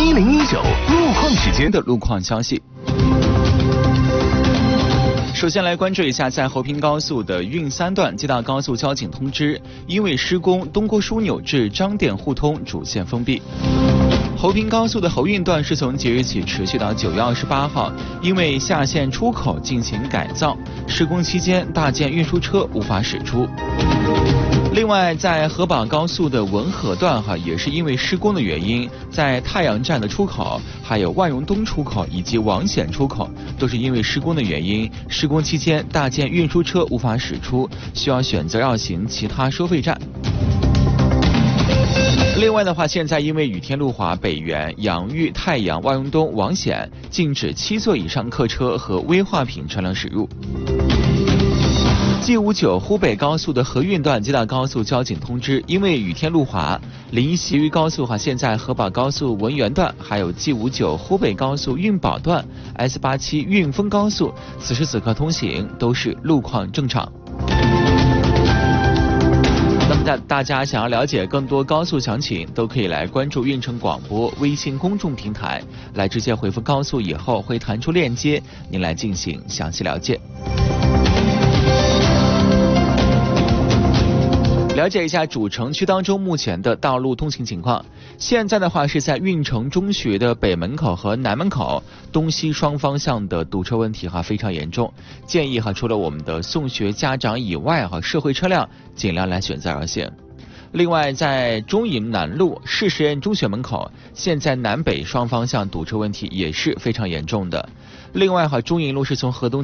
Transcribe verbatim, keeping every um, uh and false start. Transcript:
一零一九路况时间的路况消息。首先来关注一下，在侯平高速的运三段接到高速交警通知，因为施工，东郭枢纽至张店互通主线封闭。侯平高速的侯运段是从即日起持续到九月二十八号，因为下线出口进行改造，施工期间大件运输车无法驶出。另外，在河宝高速的文河段哈，也是因为施工的原因，在太阳站的出口、还有万荣东出口以及王显出口，都是因为施工的原因，施工期间大件运输车无法驶出，需要选择绕行其他收费站。另外的话，现在因为雨天路滑北园、杨峪、太阳、万荣东、王显禁止七座以上客车和危化品车辆驶入。G 五九湖北高速的河运段接到高速交警通知，因为雨天路滑，临习于高速哈，现在河宝高速文源段，还有 G 五九湖北高速运宝段、S 八七运丰高速，此时此刻通行都是路况正常。那么大大家想要了解更多高速详情，都可以来关注运城广播微信公众平台，来直接回复高速以后会弹出链接，您来进行详细了解。了解一下主城区当中目前的道路通行情况。现在的话是在运城中学的北门口和南门口东西双方向的堵车问题哈非常严重，建议哈除了我们的送学家长以外哈，社会车辆尽量来选择绕行。另外，在中营南路市实验中学门口，现在南北双方向堵车问题也是非常严重的。另外哈，中营路是从河东